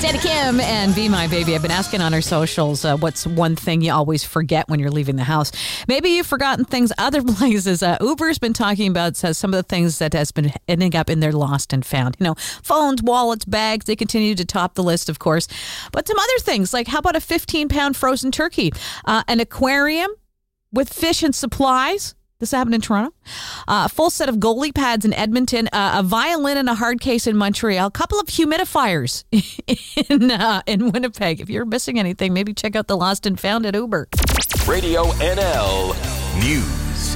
Dana Kim and Be My Baby. I've been asking on our socials, what's one thing you always forget when you're leaving the house? Maybe you've forgotten things other places. Uber's been talking about some of the things that has been ending up in their lost and found. You know, phones, wallets, bags, they continue to top the list, of course. But some other things, like how about a 15-pound frozen turkey? An aquarium with fish and supplies. This happened in Toronto. A full set of goalie pads in Edmonton, a violin and a hard case in Montreal, a couple of humidifiers in Winnipeg. If you're missing anything, maybe check out the Lost and Found at Uber. Radio NL News.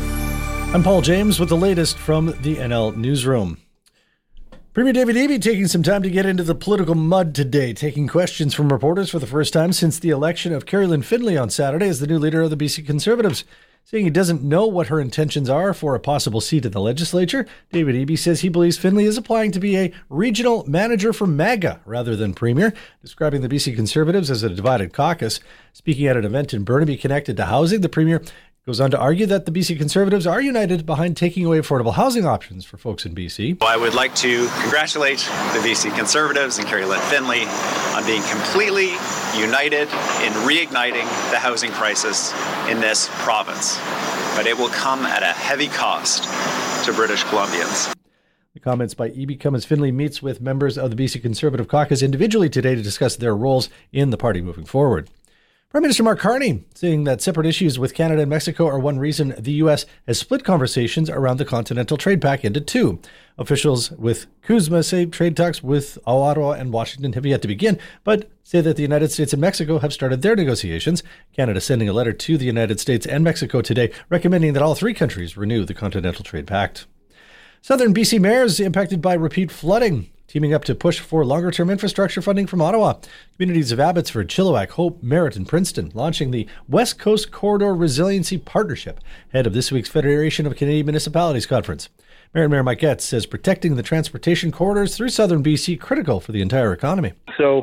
I'm Paul James with the latest from the NL Newsroom. Premier David Eby taking some time to get into the political mud today, taking questions from reporters for the first time since the election of Carrie-Lynne Findlay on Saturday as the new leader of the BC Conservatives. Saying he doesn't know what her intentions are for a possible seat in the legislature, David Eby says he believes Findlay is applying to be a regional manager for MAGA rather than premier, describing the BC Conservatives as a divided caucus. Speaking at an event in Burnaby connected to housing, the premier goes on to argue that the BC Conservatives are united behind taking away affordable housing options for folks in BC. I would like to congratulate the BC Conservatives and Carrie-Lynne Findlay on being completely united in reigniting the housing crisis in this province. But it will come at a heavy cost to British Columbians. The comments by Eby come as Findlay meets with members of the BC Conservative caucus individually today to discuss their roles in the party moving forward. Prime Minister Mark Carney saying that separate issues with Canada and Mexico are one reason the U.S. has split conversations around the Continental Trade Pact into two. Officials with CUSMA say trade talks with Ottawa and Washington have yet to begin, but say that the United States and Mexico have started their negotiations. Canada sending a letter to the United States and Mexico today recommending that all three countries renew the Continental Trade Pact. Southern BC mayors impacted by repeat flooding, teaming up to push for longer-term infrastructure funding from Ottawa. Communities of Abbotsford, Chilliwack, Hope, Merritt, and Princeton launching the West Coast Corridor Resiliency Partnership ahead of this week's Federation of Canadian Municipalities Conference. Merritt Mayor Mike Getz says protecting the transportation corridors through southern BC critical for the entire economy. So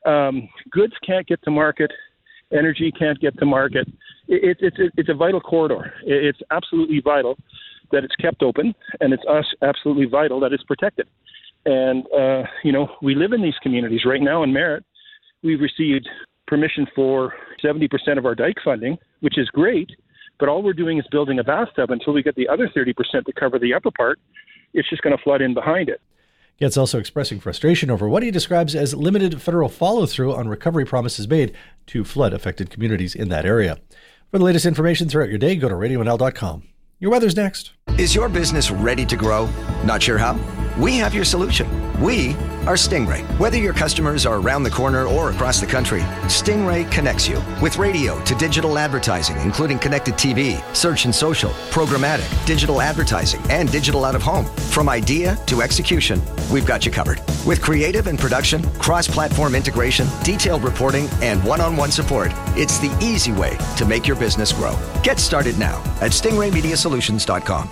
goods can't get to market, energy can't get to market. It's a vital corridor. It's absolutely vital that it's kept open, and it's absolutely vital that it's protected. And, we live in these communities right now in Merritt. We've received permission for 70% of our dike funding, which is great, but all we're doing is building a bathtub until we get the other 30% to cover the upper part. It's just going to flood in behind it. Getz also expressing frustration over what he describes as limited federal follow-through on recovery promises made to flood-affected communities in that area. For the latest information throughout your day, go to radionl.com. Your weather's next. Is your business ready to grow? Not sure how? We have your solution. We are Stingray. Whether your customers are around the corner or across the country, Stingray connects you with radio to digital advertising, including connected TV, search and social, programmatic, digital advertising, and digital out-of-home. From idea to execution, we've got you covered. With creative and production, cross-platform integration, detailed reporting, and one-on-one support, it's the easy way to make your business grow. Get started now at stingraymediasolutions.com.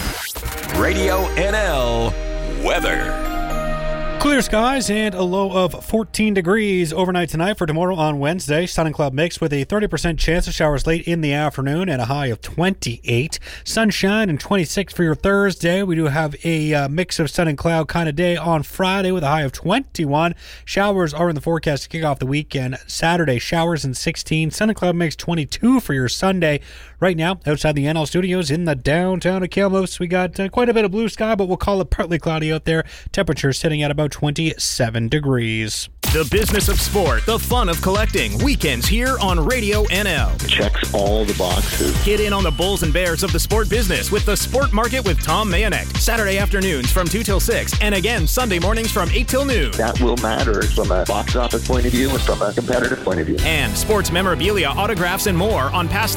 Radio NL weather. Clear skies and a low of 14 degrees overnight tonight. For tomorrow on Wednesday, sun and cloud mix with a 30% chance of showers late in the afternoon and a high of 28. Sunshine and 26 for your Thursday. We do have a mix of sun and cloud kind of day on Friday with a high of 21. Showers are in the forecast to kick off the weekend. Saturday, showers and 16. Sun and cloud mix 22 for your Sunday. Right now, outside the NL studios in the downtown of Kamloops, we got quite a bit of blue sky, but we'll call it partly cloudy out there. Temperature sitting at about 27 degrees. The business of sport, the fun of collecting. Weekends here on Radio NL. Checks all the boxes. Get in on the bulls and bears of the sport business with the Sport Market with Tom Mayonek. Saturday afternoons from 2 till 6, and again Sunday mornings from 8 till noon. That will matter from a box office point of view and from a competitive point of view. And sports memorabilia, autographs, and more on past